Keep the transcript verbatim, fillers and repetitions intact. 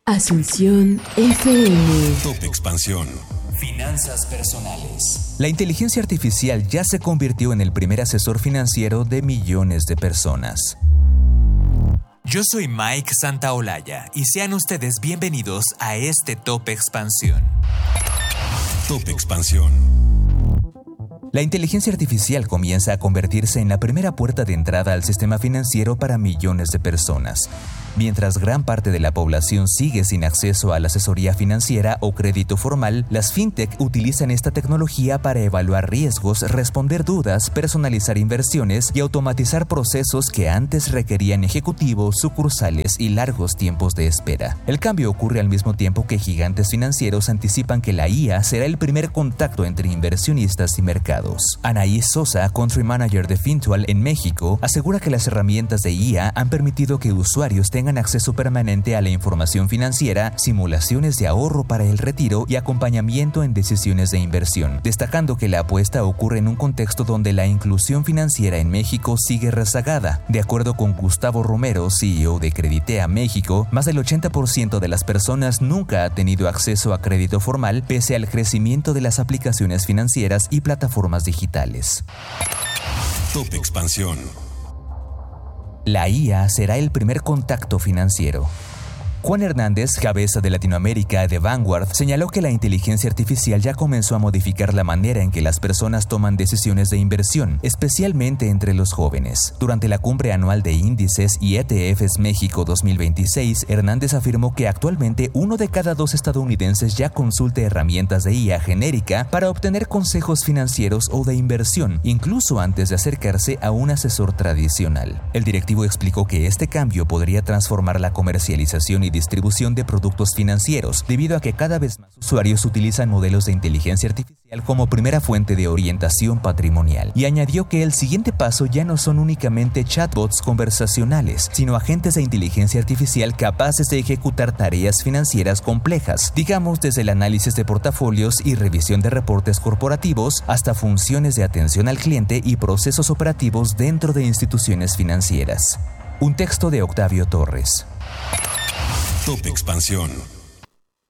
Asunción F M. Top Expansión. Finanzas personales. La inteligencia artificial ya se convirtió en el primer asesor financiero de millones de personas. Yo soy Mike Santaolalla y sean ustedes bienvenidos a este Top Expansión. Top Expansión. La inteligencia artificial comienza a convertirse en la primera puerta de entrada al sistema financiero para millones de personas. Mientras gran parte de la población sigue sin acceso a la asesoría financiera o crédito formal, las fintech utilizan esta tecnología para evaluar riesgos, responder dudas, personalizar inversiones y automatizar procesos que antes requerían ejecutivos, sucursales y largos tiempos de espera. El cambio ocurre al mismo tiempo que gigantes financieros anticipan que la I A será el primer contacto entre inversionistas y mercados. Anaís Sosa, Country Manager de Fintual en México, asegura que las herramientas de I A han permitido que usuarios tengan tengan acceso permanente a la información financiera, simulaciones de ahorro para el retiro y acompañamiento en decisiones de inversión, destacando que la apuesta ocurre en un contexto donde la inclusión financiera en México sigue rezagada. De acuerdo con Gustavo Romero, C E O de Creditea México, más del ochenta por ciento de las personas nunca ha tenido acceso a crédito formal pese al crecimiento de las aplicaciones financieras y plataformas digitales. Top Expansión. La I A será el primer contacto financiero. Juan Hernández, cabeza de Latinoamérica de Vanguard, señaló que la inteligencia artificial ya comenzó a modificar la manera en que las personas toman decisiones de inversión, especialmente entre los jóvenes. Durante la cumbre anual de índices y E T Fs México dos mil veintiséis, Hernández afirmó que actualmente uno de cada dos estadounidenses ya consulta herramientas de I A genérica para obtener consejos financieros o de inversión, incluso antes de acercarse a un asesor tradicional. El directivo explicó que este cambio podría transformar la comercialización y distribución de productos financieros, debido a que cada vez más usuarios utilizan modelos de inteligencia artificial como primera fuente de orientación patrimonial. Y añadió que el siguiente paso ya no son únicamente chatbots conversacionales, sino agentes de inteligencia artificial capaces de ejecutar tareas financieras complejas, digamos desde el análisis de portafolios y revisión de reportes corporativos hasta funciones de atención al cliente y procesos operativos dentro de instituciones financieras. Un texto de Octavio Torres. Top Expansión.